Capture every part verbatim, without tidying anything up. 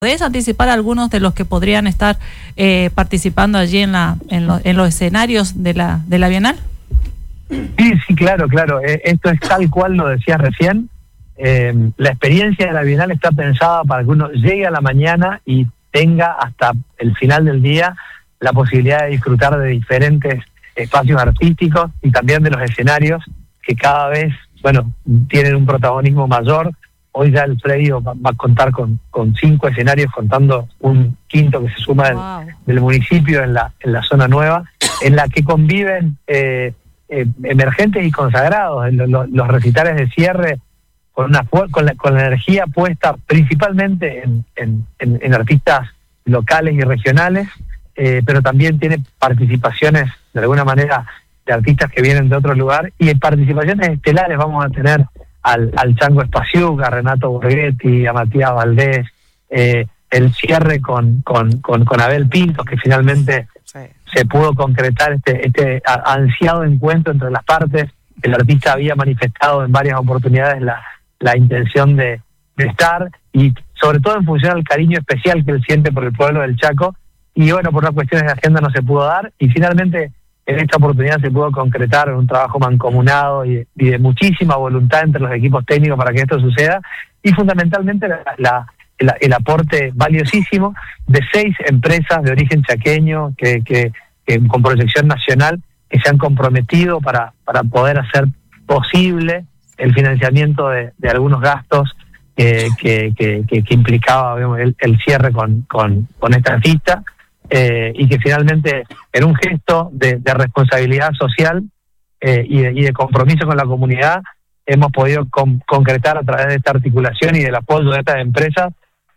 ¿Podés anticipar algunos de los que podrían estar eh, participando allí en la en, lo, en los escenarios de la de la Bienal? Sí, sí, claro, claro. Eh, esto es tal cual lo decías recién. Eh, la experiencia de la Bienal está pensada para que uno llegue a la mañana y tenga hasta el final del día la posibilidad de disfrutar de diferentes espacios artísticos y también de los escenarios que cada vez, bueno, tienen un protagonismo mayor. Hoy ya el predio va, va a contar con, con cinco escenarios, contando un quinto que se suma del, Wow. del municipio en la en la zona nueva, en la que conviven eh, eh, emergentes y consagrados. Los, los, los recitales de cierre con una con la, con la energía puesta principalmente en, en, en, en artistas locales y regionales, eh, pero también tiene participaciones de alguna manera de artistas que vienen de otro lugar, y en participaciones estelares vamos a tener al, al Chango Espaciuc, a Renato Borghetti, a Matías Valdés, eh, el cierre con, con, con, con Abel Pintos, que finalmente sí. se pudo concretar este, este ansiado encuentro entre las partes. El artista había manifestado en varias oportunidades la, la intención de, de estar, y sobre todo en función al cariño especial que él siente por el pueblo del Chaco, y bueno, por las cuestiones de agenda no se pudo dar, y finalmente en esta oportunidad se pudo concretar en un trabajo mancomunado y, y de muchísima voluntad entre los equipos técnicos para que esto suceda, y fundamentalmente la, la, el, el aporte valiosísimo de seis empresas de origen chaqueño que, que, que con proyección nacional, que se han comprometido para, para poder hacer posible el financiamiento de, de algunos gastos que, que, que, que, que implicaba, digamos, el, el cierre con, con, con esta artista. Eh, y que finalmente, en un gesto de, de responsabilidad social eh, y, de, y de compromiso con la comunidad, hemos podido con, concretar a través de esta articulación y del apoyo de estas empresas.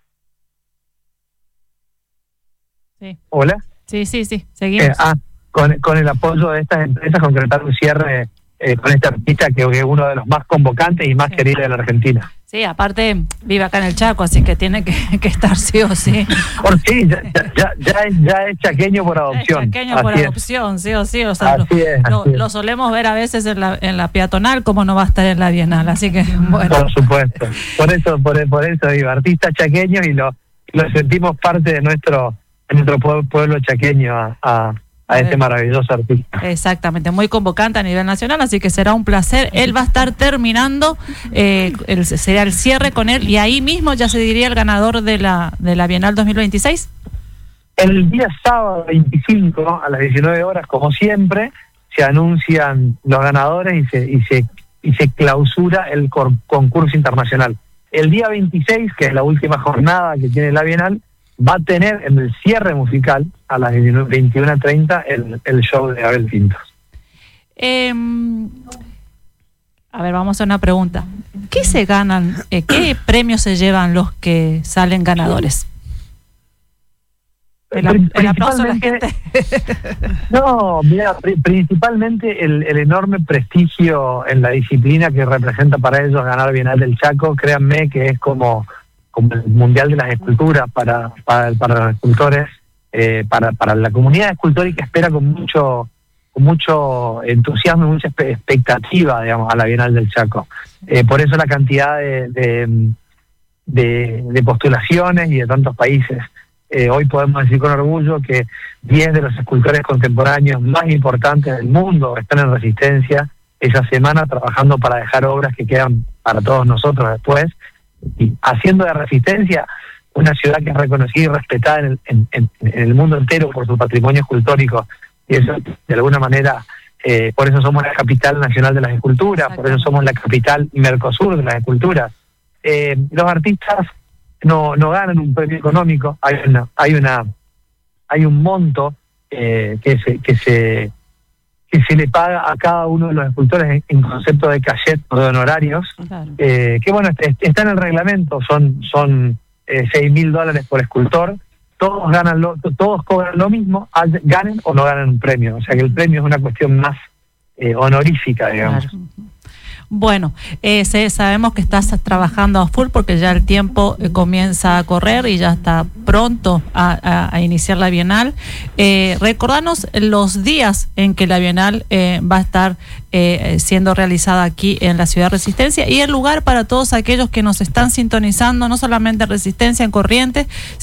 Sí. ¿Hola? Sí, sí, sí, seguimos. Eh, ah, con, con el apoyo de estas empresas, concretar un cierre eh, con este artista que es uno de los más convocantes y más sí. queridos de la Argentina. Sí, aparte vive acá en el Chaco, así que tiene que, que estar sí o sí. Por sí, ya, ya, ya, es, ya es chaqueño por adopción. Es chaqueño por así adopción, es. sí o sí. O sea, así lo, es, lo, así lo solemos ver a veces en la, en la peatonal, como no va a estar en la Bienal, así que bueno. Por supuesto, por eso, por, por eso digo, artistas chaqueños, y lo, lo sentimos parte de nuestro, de nuestro pueblo chaqueño a, a a este maravilloso artista. Exactamente, muy convocante a nivel nacional, así que será un placer. Él va a estar terminando, eh, el, será el cierre con él, y ahí mismo ya se diría el ganador de la de la Bienal dos mil veintiséis. El día sábado veinticinco a las diecinueve horas, como siempre, se anuncian los ganadores y se y se y se clausura el cor, concurso internacional. El día veintiséis, que es la última jornada que tiene la Bienal, va a tener en el cierre musical a las veintiuna treinta el, el show de Abel Pintos. Eh, a ver, vamos a hacer una pregunta. ¿Qué se ganan, eh, qué premios se llevan los que salen ganadores? El, el aplauso a la gente. No, mira, pr- principalmente el, el enorme prestigio en la disciplina que representa para ellos ganar Bienal del Chaco. Créanme que es como como el Mundial de las Esculturas para para, para los escultores, eh, para para la comunidad escultórica espera con mucho con mucho entusiasmo y mucha expectativa, digamos, a la Bienal del Chaco. Eh, por eso la cantidad de, de, de, de postulaciones y de tantos países. Eh, hoy podemos decir con orgullo que diez de los escultores contemporáneos más importantes del mundo están en Resistencia esa semana trabajando para dejar obras que quedan para todos nosotros después, y haciendo de Resistencia una ciudad que es reconocida y respetada en el, en, en, en el mundo entero por su patrimonio escultórico, y eso de alguna manera, eh, por eso somos la capital nacional de las esculturas, por eso somos la capital Mercosur de las esculturas. Eh, los artistas no no ganan un premio económico, hay una hay una hay un monto eh, que se que se que se le paga a cada uno de los escultores en, en concepto de cachet o de honorarios, claro. eh, que bueno, está en el reglamento, son son eh, seis mil dólares por escultor, todos ganan lo, todos cobran lo mismo, ganen o no ganen un premio, o sea que el premio es una cuestión más eh, honorífica, digamos. Claro. Bueno, eh, se, sabemos que estás trabajando a full porque ya el tiempo eh, comienza a correr y ya está pronto a, a, a iniciar la Bienal. Eh, recordanos los días en que la Bienal eh, va a estar eh, siendo realizada aquí en la Ciudad Resistencia y el lugar para todos aquellos que nos están sintonizando, no solamente en Resistencia, en Corrientes,